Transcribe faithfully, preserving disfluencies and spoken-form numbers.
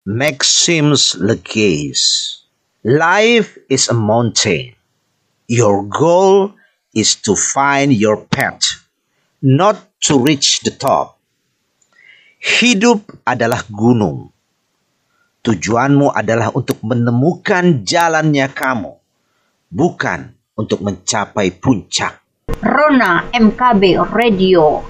Maximus Legace. Life is a mountain. Your goal is to find your path, not to reach the top. Hidup adalah gunung. Tujuanmu adalah untuk menemukan jalannya kamu, bukan untuk mencapai puncak. Rona M K B Radio.